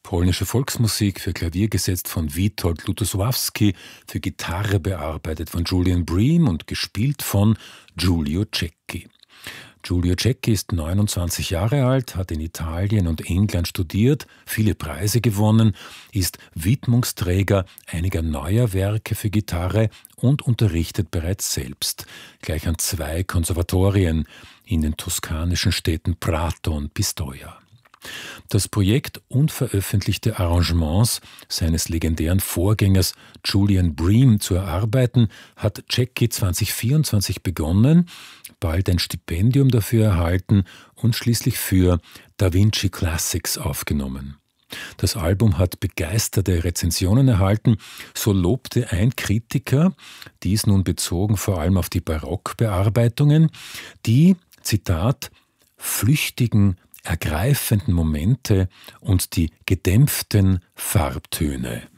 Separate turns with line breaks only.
Polnische Volksmusik für Klavier gesetzt von Witold Lutosławski, für Gitarre bearbeitet von Julian Bream und gespielt von Giulio Cecchi. Giulio Cecchi ist 29 Jahre alt, hat in Italien und England studiert, viele Preise gewonnen, ist Widmungsträger einiger neuer Werke für Gitarre und unterrichtet bereits selbst, gleich an 2 Konservatorien in den toskanischen Städten Prato und Pistoia. Das Projekt unveröffentlichte Arrangements seines legendären Vorgängers Julian Bream zu erarbeiten, hat Cecchi 2024 begonnen, bald ein Stipendium dafür erhalten und schließlich für Da Vinci Classics aufgenommen. Das Album hat begeisterte Rezensionen erhalten, so lobte ein Kritiker, dies nun bezogen vor allem auf die Barockbearbeitungen, die, Zitat, flüchtigen, ergreifenden Momente und die gedämpften Farbtöne.